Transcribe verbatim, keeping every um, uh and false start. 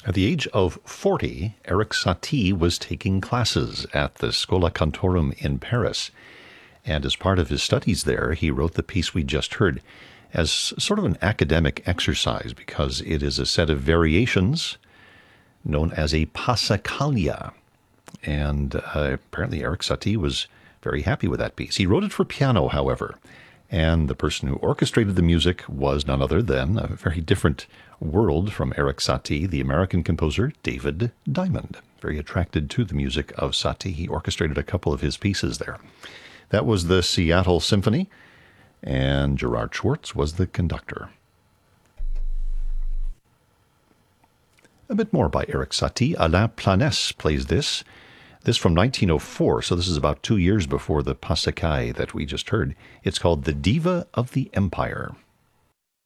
At the age of forty, Erik Satie was taking classes at the Schola Cantorum in Paris. And as part of his studies there, he wrote the piece we just heard as sort of an academic exercise because it is a set of variations known as a Passacaglia. And uh, apparently Erik Satie was very happy with that piece. He wrote it for piano, however, and the person who orchestrated the music was none other than a very different world from Erik Satie, the American composer David Diamond. Very attracted to the music of Satie. He orchestrated a couple of his pieces there. That was the Seattle Symphony, and Gerard Schwartz was the conductor. A bit more by Erik Satie. Alain Planès plays this. This from nineteen oh four, so this is about two years before the Passacaglia that we just heard. It's called The Diva of the Empire.